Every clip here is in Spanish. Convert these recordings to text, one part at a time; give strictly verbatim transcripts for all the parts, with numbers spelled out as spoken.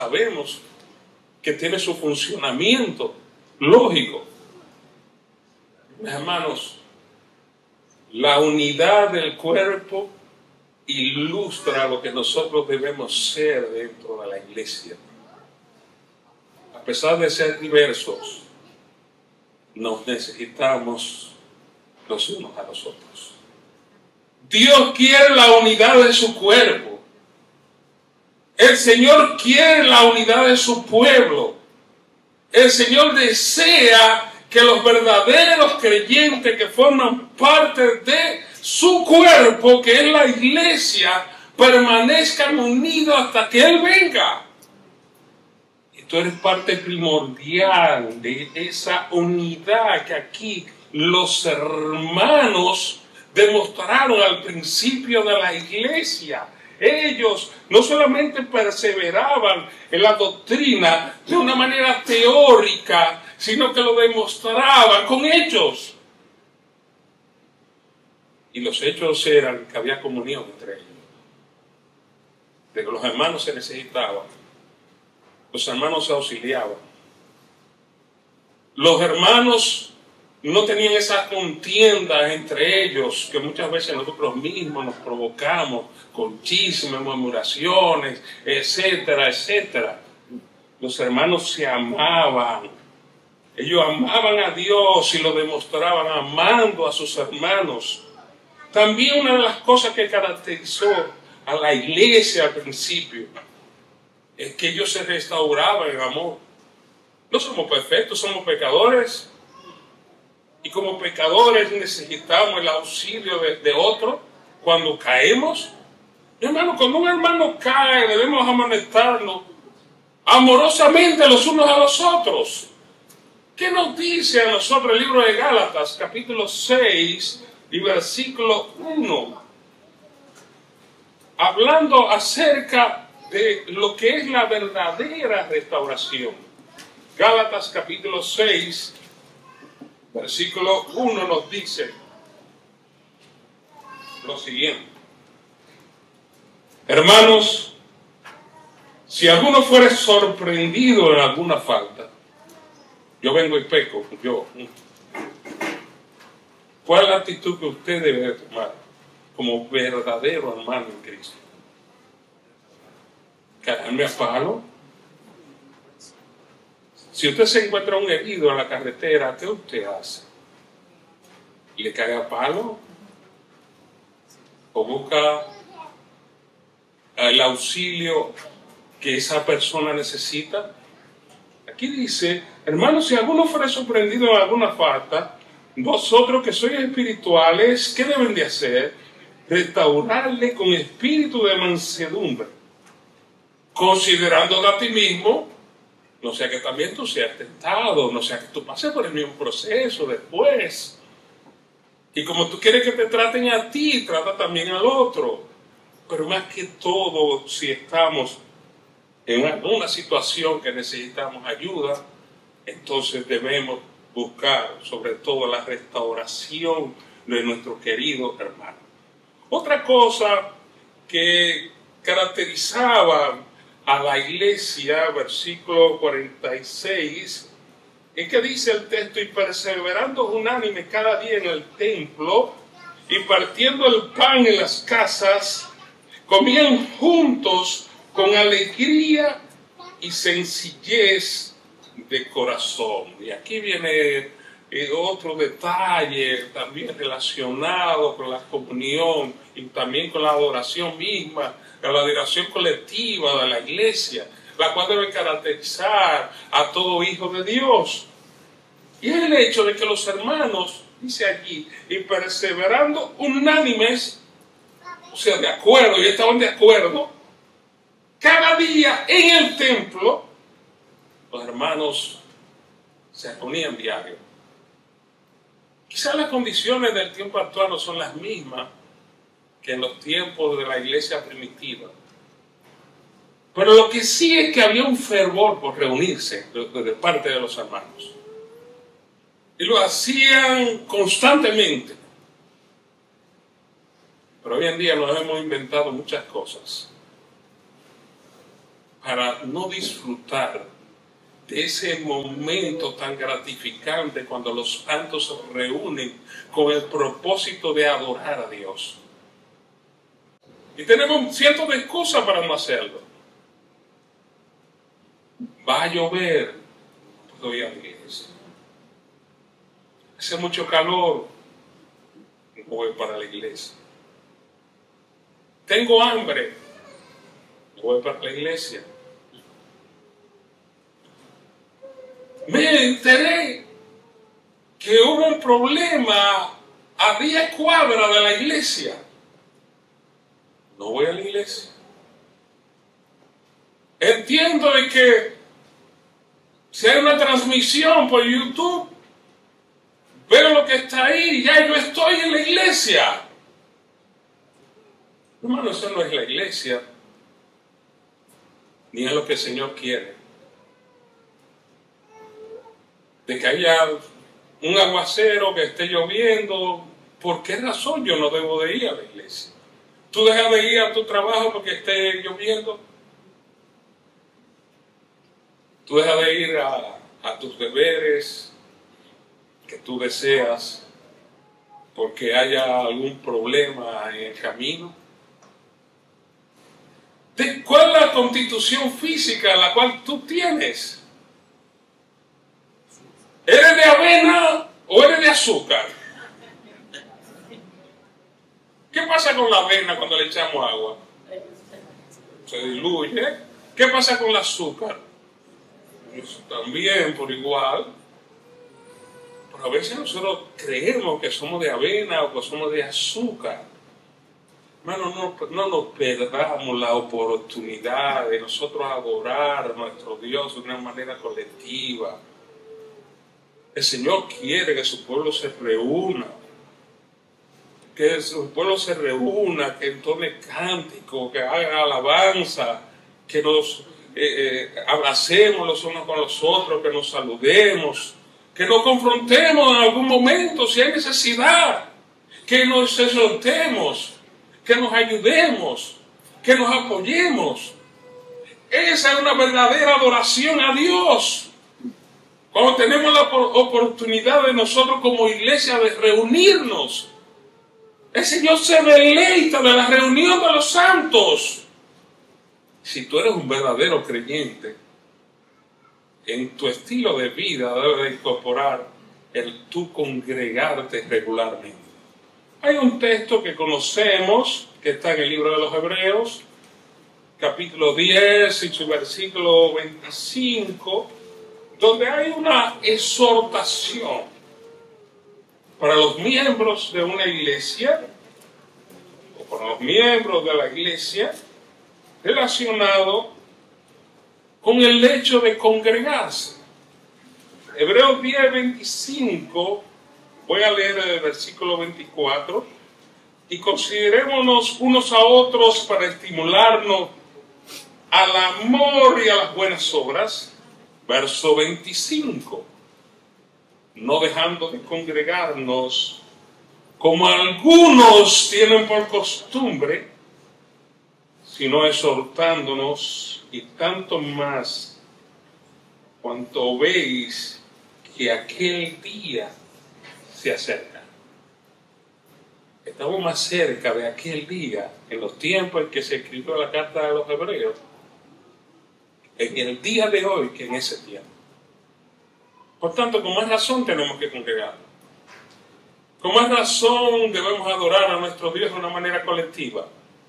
sabemos que tiene su funcionamiento lógico. Mis hermanos, la unidad del cuerpo ilustra lo que nosotros debemos ser dentro de la iglesia. A pesar de ser diversos, nos necesitamos los unos a los otros. Dios quiere la unidad de su cuerpo. El Señor quiere la unidad de su pueblo. El Señor desea que los verdaderos creyentes que forman parte de su cuerpo, que es la iglesia, permanezcan unidos hasta que Él venga. Y tú eres parte primordial de esa unidad que aquí los hermanos demostraron al principio de la iglesia. Ellos no solamente perseveraban en la doctrina de una manera teórica, sino que lo demostraban con hechos. Y los hechos eran que había comunión entre ellos. De que los hermanos se necesitaban. Los hermanos se auxiliaban. Los hermanos no tenían esas contiendas entre ellos que muchas veces nosotros mismos nos provocamos con chismes, murmuraciones, etcétera, etcétera. Los hermanos se amaban. Ellos amaban a Dios y lo demostraban amando a sus hermanos. También una de las cosas que caracterizó a la iglesia al principio es que ellos se restauraban en amor. No somos perfectos, somos pecadores. Y como pecadores necesitamos el auxilio de, de otro cuando caemos. Hermano, cuando un hermano cae, debemos amonestarnos amorosamente los unos a los otros. ¿Qué nos dice a nosotros el libro de Gálatas, capítulo seis y versículo uno? Hablando acerca de lo que es la verdadera restauración. Gálatas, capítulo seis, versículo uno nos dice lo siguiente: hermanos, si alguno fuere sorprendido en alguna falta, yo vengo y peco, yo. ¿Cuál es la actitud que usted debe tomar como verdadero hermano en Cristo? ¿Caerme a palo? Si usted se encuentra un herido en la carretera, ¿qué usted hace? ¿Le cae a palo? ¿O busca el auxilio que esa persona necesita? Aquí dice, hermanos, si alguno fuera sorprendido en alguna falta, vosotros que sois espirituales, ¿qué deben de hacer? Restaurarle con espíritu de mansedumbre, considerando a ti mismo, no sea que también tú seas tentado, no sea que tú pases por el mismo proceso después. Y como tú quieres que te traten a ti, trata también al otro. Pero más que todo, si estamos en una, una situación que necesitamos ayuda, entonces debemos buscar sobre todo la restauración de nuestro querido hermano. Otra cosa que caracterizaba a la iglesia, versículo cuarenta y seis, es que dice el texto: y perseverando unánime cada día en el templo, y partiendo el pan en las casas, comían juntos con alegría y sencillez de corazón. Y aquí viene eh, otro detalle también relacionado con la comunión y también con la adoración misma, con la adoración colectiva de la iglesia, la cual debe caracterizar a todo hijo de Dios. Y es el hecho de que los hermanos, dice allí, y perseverando unánimes, o sea, de acuerdo, y estaban de acuerdo, cada día en el templo, los hermanos se reunían diario. Quizás las condiciones del tiempo actual no son las mismas que en los tiempos de la iglesia primitiva. Pero lo que sí es que había un fervor por reunirse de, de parte de los hermanos. Y lo hacían constantemente. Pero hoy en día nos hemos inventado muchas cosas. para no disfrutar de ese momento tan gratificante cuando los santos se reúnen con el propósito de adorar a Dios. Y tenemos cientos de excusas para no hacerlo. Va a llover, no puedo ir a la iglesia. Hace mucho calor, no voy para la iglesia. Tengo hambre, no voy para la iglesia. Me enteré que hubo un problema a diez cuadras de la iglesia. No voy a la iglesia. Entiendo de que si hay una transmisión por YouTube, veo lo que está ahí y ya yo estoy en la iglesia. Hermano, eso no es la iglesia, ni es lo que el Señor quiere. De que haya un aguacero, que esté lloviendo, ¿por qué razón yo no debo de ir a la iglesia? ¿Tú dejas de ir a tu trabajo porque esté lloviendo? ¿Tú dejas de ir a, a tus deberes que tú deseas porque haya algún problema en el camino? ¿De cuál es la constitución física la cual tú tienes? ¿Eres de avena o eres de azúcar? ¿Qué pasa con la avena cuando le echamos agua? Se diluye. ¿Qué pasa con el azúcar? Eso también por igual. Pero a veces nosotros creemos que somos de avena o que somos de azúcar. Hermano, no, no nos perdamos la oportunidad de nosotros adorar a nuestro Dios de una manera colectiva. El Señor quiere que su pueblo se reúna, que su pueblo se reúna, que entone cántico, que haga alabanza, que nos eh, eh, abracemos los unos con los otros, que nos saludemos, que nos confrontemos en algún momento si hay necesidad, que nos exhortemos, que nos ayudemos, que nos apoyemos. Esa es una verdadera adoración a Dios. Cuando tenemos la oportunidad de nosotros como iglesia de reunirnos, el Señor se deleita de la reunión de los santos. Si tú eres un verdadero creyente, en tu estilo de vida debes de incorporar el tú congregarte regularmente. Hay un texto que conocemos, que está en el libro de los Hebreos, capítulo diez y su versículo veinticinco, donde hay una exhortación para los miembros de una iglesia, o para los miembros de la iglesia, relacionado con el hecho de congregarse. Hebreos diez, veinticinco, voy a leer el versículo veinticuatro, y considerémonos unos a otros para estimularnos al amor y a las buenas obras. Verso veinticinco, no dejando de congregarnos como algunos tienen por costumbre, sino exhortándonos, y tanto más cuanto veis que aquel día se acerca. Estamos más cerca de aquel día en los tiempos en que se escribió la carta de los Hebreos, en el día de hoy que en ese tiempo. Por tanto, con más razón tenemos que congregarnos. Con más razón debemos adorar a nuestro Dios de una manera colectiva.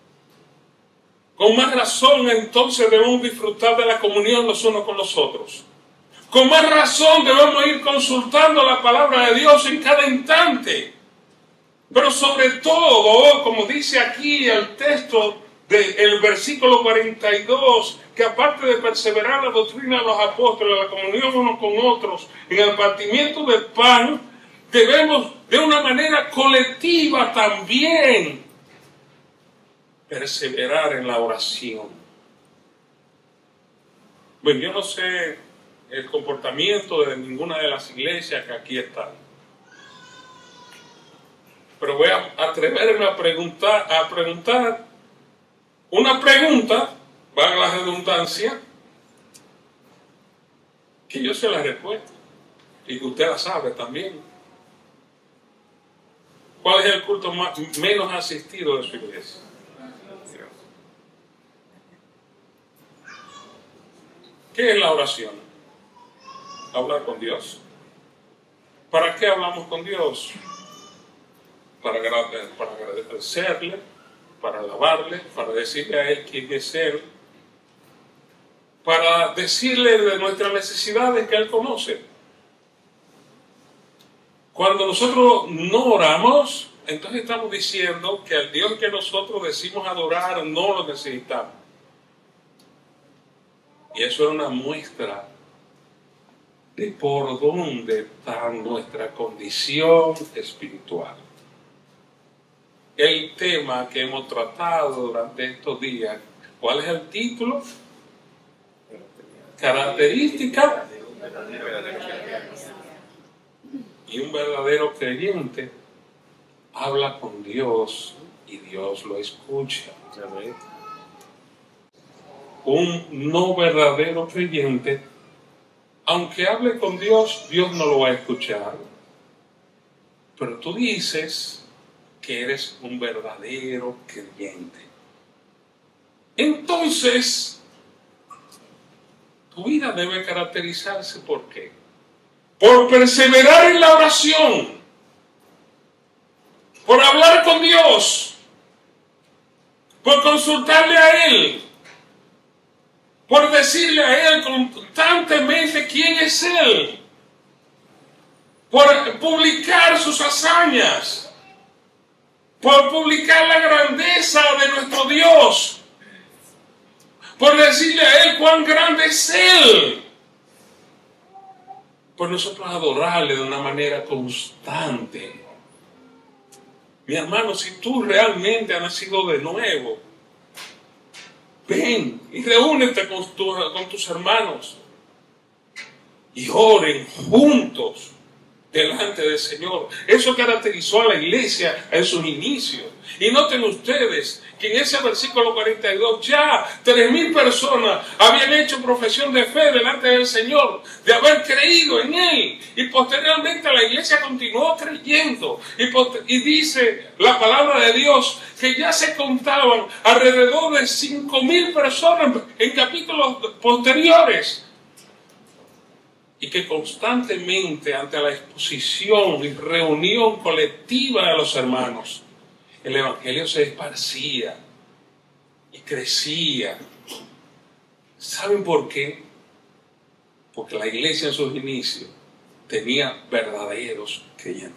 Con más razón entonces debemos disfrutar de la comunión los unos con los otros. Con más razón debemos ir consultando la palabra de Dios en cada instante. Pero sobre todo, como dice aquí el texto del versículo cuarenta y dos, que aparte de perseverar la doctrina de los apóstoles, la comunión unos con otros, en el partimiento del pan, debemos de una manera colectiva también perseverar en la oración. Bueno, yo no sé el comportamiento de ninguna de las iglesias que aquí están, pero voy a atreverme a preguntar, a preguntar una pregunta valga la redundancia, que yo sé la respuesta y que usted la sabe también. ¿Cuál es el culto más, menos asistido de su iglesia? ¿Qué es la oración? Hablar con Dios. ¿Para qué hablamos con Dios? Para, para agradecerle, para alabarle, para decirle a Él quién es Él, para decirle de nuestras necesidades que Él conoce. Cuando nosotros no oramos, entonces estamos diciendo que al Dios que nosotros decimos adorar no lo necesitamos. Y eso es una muestra de por dónde está nuestra condición espiritual. El tema que hemos tratado durante estos días, ¿cuál es el título? Característica. Y un verdadero creyente habla con Dios y Dios lo escucha. Un no verdadero creyente, aunque hable con Dios, Dios no lo va a escuchar. Pero tú dices que eres un verdadero creyente. Entonces, tu vida debe caracterizarse ¿por qué? Por perseverar en la oración, por hablar con Dios, por consultarle a Él, por decirle a Él constantemente quién es Él, por publicar sus hazañas, por publicar la grandeza de nuestro Dios, por decirle a Él cuán grande es Él, por nosotros adorarle de una manera constante. Mi hermano, si tú realmente has nacido de nuevo, ven y reúnete con, tu, con tus hermanos y oren juntos delante del Señor. Eso caracterizó a la iglesia en sus inicios. Y noten ustedes que en ese versículo cuarenta y dos ya tres mil personas habían hecho profesión de fe delante del Señor, de haber creído en Él. Y posteriormente la iglesia continuó creyendo. Y, y dice la palabra de Dios que ya se contaban alrededor de cinco mil personas en capítulos posteriores. Y que constantemente ante la exposición y reunión colectiva de los hermanos, el evangelio se esparcía y crecía. ¿Saben por qué? Porque la iglesia en sus inicios tenía verdaderos creyentes.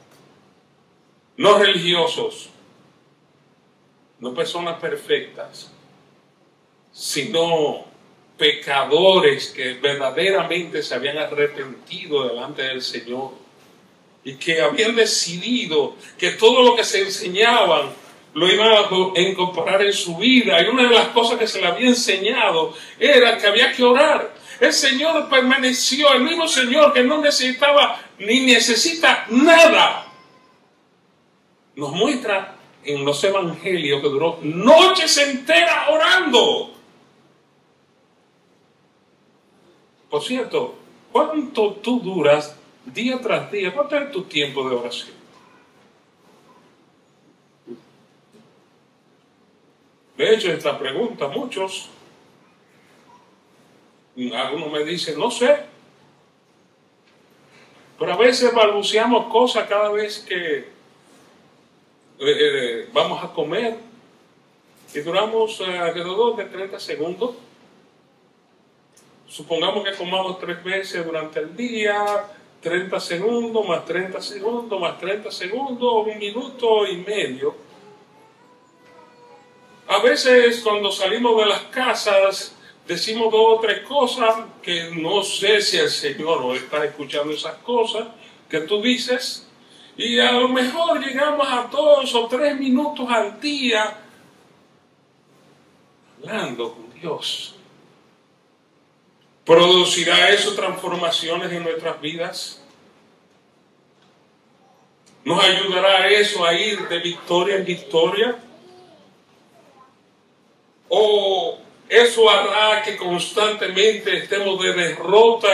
No religiosos, no personas perfectas, sino pecadores que verdaderamente se habían arrepentido delante del Señor y que habían decidido que todo lo que se enseñaban lo iban a incorporar en su vida. Y una de las cosas que se le había enseñado era que había que orar. El Señor permaneció, el mismo Señor que no necesitaba ni necesita nada, nos muestra en los evangelios que duró noches enteras orando. Por cierto, ¿cuánto tú duras día tras día? ¿Cuánto es tu tiempo de oración? De hecho, esta pregunta, muchos, algunos me dicen, no sé, pero a veces balbuceamos cosas cada vez que eh, eh, vamos a comer y duramos eh, alrededor de treinta segundos. Supongamos que comamos tres veces durante el día, treinta segundos, más treinta segundos, más treinta segundos, un minuto y medio. A veces cuando salimos de las casas decimos dos o tres cosas que no sé si el Señor nos está escuchando esas cosas que tú dices, y a lo mejor llegamos a dos o tres minutos al día hablando con Dios. ¿Producirá eso transformaciones en nuestras vidas? ¿Nos ayudará eso a ir de victoria en victoria? ¿O eso hará que constantemente estemos de derrota